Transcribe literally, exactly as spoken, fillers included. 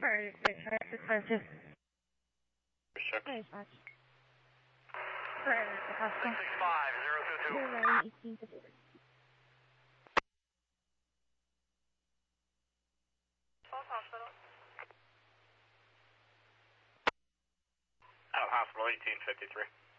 Right, right, right, six five two. Check. Right, five. Right, the hospital. six five zero two two. You're ready, eighteen fifty. Falls Hospital. Out of hospital, eighteen fifty-three.